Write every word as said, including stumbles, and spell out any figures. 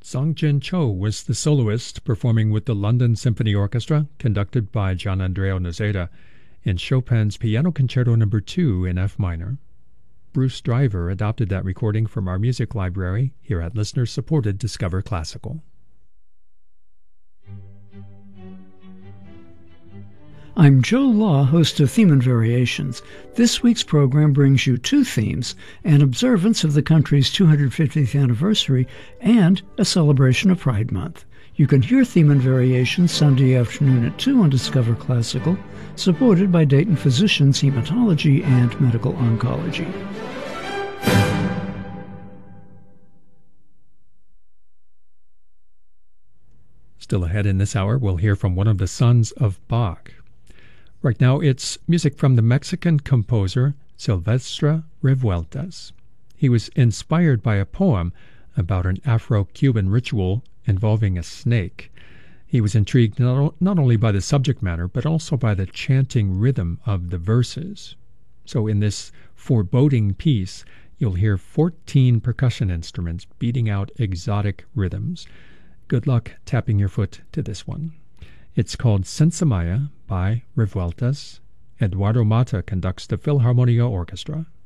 Song-Jin Cho was the soloist performing with the London Symphony Orchestra, conducted by Gianandrea Noseda, in Chopin's Piano Concerto Number two in F minor. Bruce Driver adopted that recording from our music library here at listener-supported Discover Classical. I'm Joe Law, host of Theme and Variations. This week's program brings you two themes, an observance of the country's two hundred fiftieth anniversary and a celebration of Pride Month. You can hear Theme and Variations Sunday afternoon at two on Discover Classical, supported by Dayton Physicians Hematology and Medical Oncology. Still ahead in this hour, we'll hear from one of the sons of Bach. Right now, it's music from the Mexican composer Silvestre Revueltas. He was inspired by a poem about an Afro-Cuban ritual involving a snake. He was intrigued not, not only by the subject matter, but also by the chanting rhythm of the verses. So in this foreboding piece, you'll hear fourteen percussion instruments beating out exotic rhythms. Good luck tapping your foot to this one. It's called Sensamaya by Revueltas. Eduardo Mata conducts the Philharmonia Orchestra.